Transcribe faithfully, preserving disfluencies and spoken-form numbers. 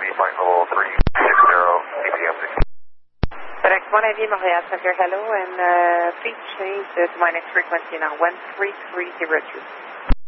Miami, flight level three six zero, A T M six. FedEx one A V Montreal Center, hello, and uh, please change the, to my next frequency now, one three three zero two.